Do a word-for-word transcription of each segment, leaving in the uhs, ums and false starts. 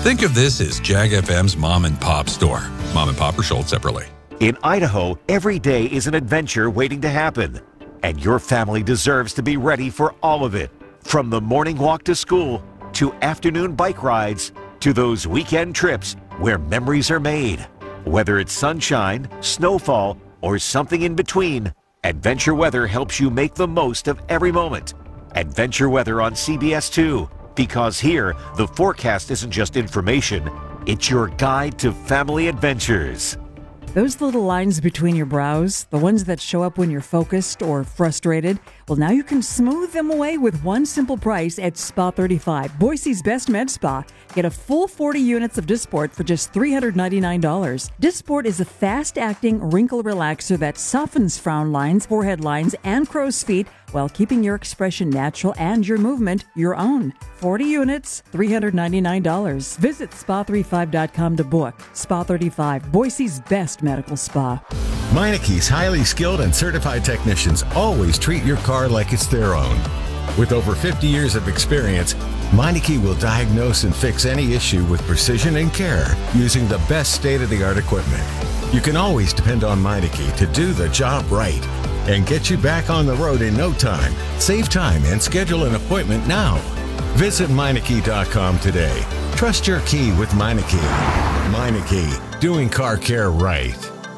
Think of this as Jag F M's mom and pop store. Mom and pop are sold separately. In Idaho, every day is an adventure waiting to happen. And your family deserves to be ready for all of it. From the morning walk to school, to afternoon bike rides, to those weekend trips where memories are made. Whether it's sunshine, snowfall, or something in between, Adventure Weather helps you make the most of every moment. Adventure Weather on C B S two. Because here, the forecast isn't just information, it's your guide to family adventures. Those little lines between your brows, the ones that show up when you're focused or frustrated, well, now you can smooth them away with one simple price at Spa thirty-five, Boise's best med spa. Get a full forty units of Dysport for just three hundred ninety-nine dollars. Dysport is a fast-acting wrinkle relaxer that softens frown lines, forehead lines, and crow's feet while keeping your expression natural and your movement your own. forty units, three hundred ninety-nine dollars. Visit spa thirty-five dot com to book. Spa thirty-five, Boise's best medical spa. Meineke's highly skilled and certified technicians always treat your car like it's their own. With over fifty years of experience, Meineke will diagnose and fix any issue with precision and care using the best state-of-the-art equipment. You can always depend on Meineke to do the job right and get you back on the road in no time. Save time and schedule an appointment now. Visit Meineke dot com today. Trust your key with Meineke. Meineke, doing car care right.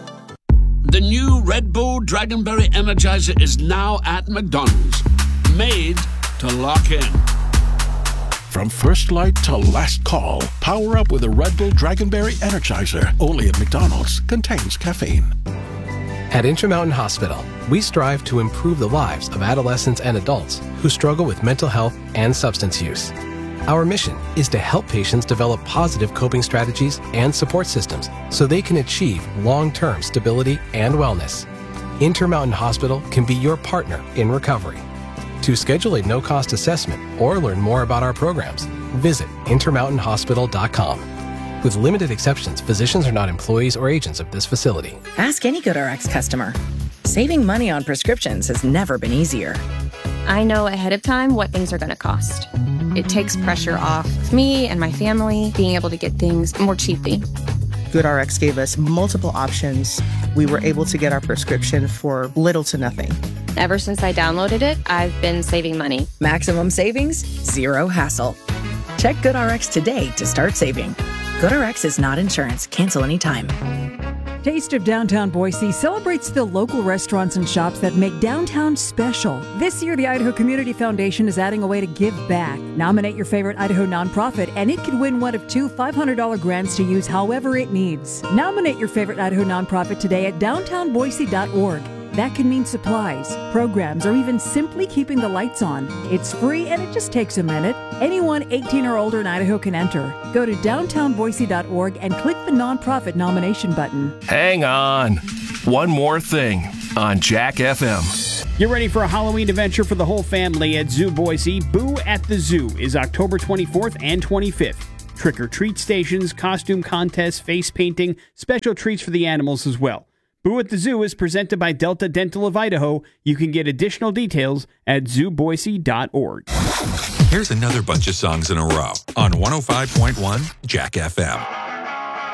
The new Red Bull Dragonberry Energizer is now at McDonald's. Made to lock in. From first light to last call, power up with a Red Bull Dragonberry Energizer. Only at McDonald's. Contains caffeine. At Intermountain Hospital, we strive to improve the lives of adolescents and adults who struggle with mental health and substance use. Our mission is to help patients develop positive coping strategies and support systems so they can achieve long-term stability and wellness. Intermountain Hospital can be your partner in recovery. To schedule a no-cost assessment or learn more about our programs, visit intermountain hospital dot com. With limited exceptions, physicians are not employees or agents of this facility. Ask any GoodRx customer. Saving money on prescriptions has never been easier. I know ahead of time what things are going to cost. It takes pressure off me and my family being able to get things more cheaply. GoodRx gave us multiple options. We were able to get our prescription for little to nothing. Ever since I downloaded it, I've been saving money. Maximum savings, zero hassle. Check GoodRx today to start saving. GoodRx is not insurance. Cancel anytime. Taste of Downtown Boise celebrates the local restaurants and shops that make downtown special. This year, the Idaho Community Foundation is adding a way to give back. Nominate your favorite Idaho nonprofit, and it could win one of two five hundred dollars grants to use however it needs. Nominate your favorite Idaho nonprofit today at downtown boise dot org. That can mean supplies, programs, or even simply keeping the lights on. It's free and it just takes a minute. Anyone eighteen or older in Idaho can enter. Go to downtown boise dot org and click the nonprofit nomination button. Hang on. One more thing on Jack F M. You're ready for a Halloween adventure for the whole family at Zoo Boise. Boo at the Zoo is October twenty-fourth and twenty-fifth. Trick-or-treat stations, costume contests, face painting, special treats for the animals as well. Boo at the Zoo is presented by Delta Dental of Idaho. You can get additional details at zoo boise dot org. Here's another bunch of songs in a row on one oh five point one Jack F M.